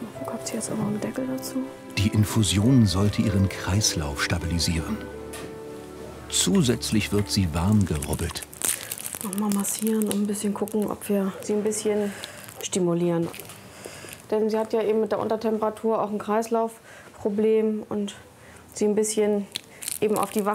Habt ihr jetzt aber einen Deckel dazu? Die Infusion sollte ihren Kreislauf stabilisieren. Zusätzlich wird sie warm gerubbelt. Nochmal massieren und ein bisschen gucken, ob wir sie ein bisschen stimulieren. Denn sie hat ja eben mit der Untertemperatur auch ein Kreislaufproblem und sie ein bisschen eben auf die